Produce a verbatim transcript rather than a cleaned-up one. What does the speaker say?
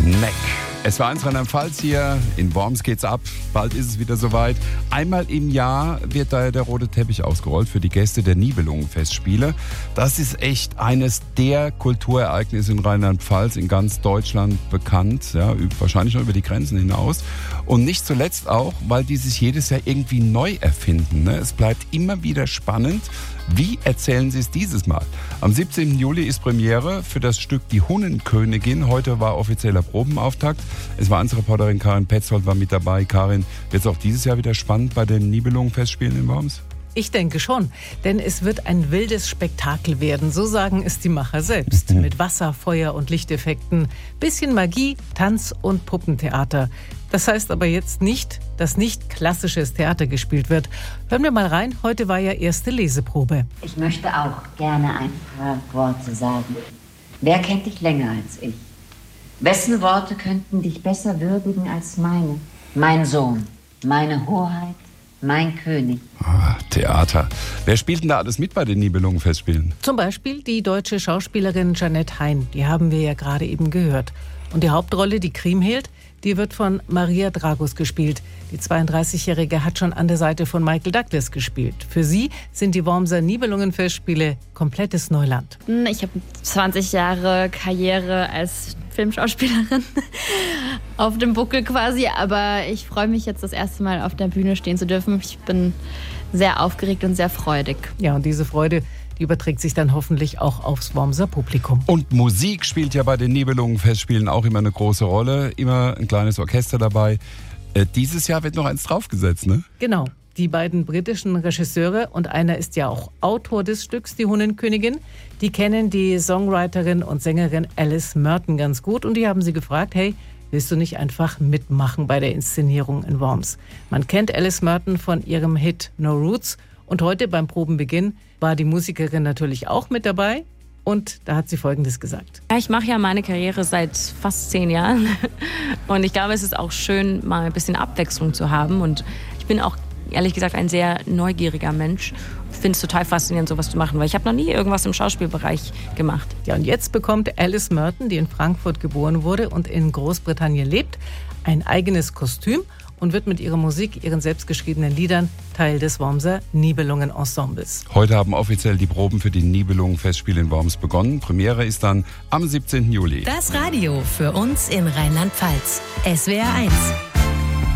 Neck. Es war eins Rheinland-Pfalz hier, in Worms geht's ab, bald ist es wieder soweit. Einmal im Jahr wird da der rote Teppich ausgerollt für die Gäste der Nibelungen-Festspiele. Das ist echt eines der Kulturereignisse in Rheinland-Pfalz, in ganz Deutschland bekannt, ja, wahrscheinlich noch über die Grenzen hinaus. Und nicht zuletzt auch, weil die sich jedes Jahr irgendwie neu erfinden. Ne? Es bleibt immer wieder spannend. Wie erzählen Sie es dieses Mal? Am siebzehnten Juli ist Premiere für das Stück Die Hunnenkönigin. Heute war offizieller Probenauftakt. Es war unsere Reporterin Karin Petzold war mit dabei. Karin, wird es auch dieses Jahr wieder spannend bei den Nibelungen-Festspielen in Worms? Ich denke schon, denn es wird ein wildes Spektakel werden, so sagen es die Macher selbst. Mhm. Mit Wasser, Feuer und Lichteffekten, bisschen Magie, Tanz und Puppentheater. Das heißt aber jetzt nicht, dass nicht klassisches Theater gespielt wird. Hören wir mal rein, heute war ja erste Leseprobe. Ich möchte auch gerne ein paar Worte sagen. Wer kennt dich länger als ich? Wessen Worte könnten dich besser würdigen als meine? Mein Sohn, meine Hoheit, mein König. Ah, Theater. Wer spielt denn da alles mit bei den Nibelungen-Festspielen? Zum Beispiel die deutsche Schauspielerin Jeanette Hein. Die haben wir ja gerade eben gehört. Und die Hauptrolle, die Kriemhild, die wird von Maria Dragus gespielt. Die zweiunddreißigjährige hat schon an der Seite von Michael Douglas gespielt. Für sie sind die Wormser Nibelungen-Festspiele komplettes Neuland. Ich habe zwanzig Jahre Karriere als Filmschauspielerin auf dem Buckel quasi, aber ich freue mich jetzt das erste Mal auf der Bühne stehen zu dürfen. Ich bin sehr aufgeregt und sehr freudig. Ja, und diese Freude, die überträgt sich dann hoffentlich auch aufs Wormser Publikum. Und Musik spielt ja bei den Nibelungen-Festspielen auch immer eine große Rolle. Immer ein kleines Orchester dabei. Äh, dieses Jahr wird noch eins draufgesetzt, ne? Genau. Die beiden britischen Regisseure, und einer ist ja auch Autor des Stücks, die Hunnenkönigin, die kennen die Songwriterin und Sängerin Alice Merton ganz gut und die haben sie gefragt, hey, willst du nicht einfach mitmachen bei der Inszenierung in Worms? Man kennt Alice Merton von ihrem Hit No Roots und heute beim Probenbeginn war die Musikerin natürlich auch mit dabei. Und da hat sie Folgendes gesagt. Ja, ich mache ja meine Karriere seit fast zehn Jahren und ich glaube, es ist auch schön, mal ein bisschen Abwechslung zu haben und ich bin auch ehrlich gesagt ein sehr neugieriger Mensch. Ich finde es total faszinierend, sowas zu machen, weil ich habe noch nie irgendwas im Schauspielbereich gemacht. Ja, und jetzt bekommt Alice Merton, die in Frankfurt geboren wurde und in Großbritannien lebt, ein eigenes Kostüm und wird mit ihrer Musik, ihren selbstgeschriebenen Liedern Teil des Wormser Nibelungen-Ensembles. Heute haben offiziell die Proben für die Nibelungen-Festspiele in Worms begonnen. Premiere ist dann am siebzehnten Juli. Das Radio für uns in Rheinland-Pfalz. S W R eins.